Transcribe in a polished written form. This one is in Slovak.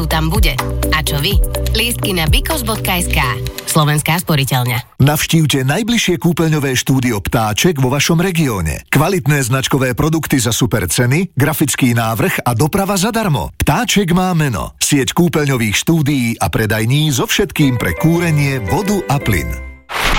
chvíľu tam bude. A čo vy? Lístky na bikos.sk. Slovenská sporiteľňa. Navštívte najbližšie kúpeľňové štúdio Ptáček vo vašom regióne. Kvalitné značkové produkty za super ceny, grafický návrh a doprava zadarmo. Ptáček má meno. Sieť kúpeľňových štúdií a predajní so všetkým pre kúrenie, vodu a plyn.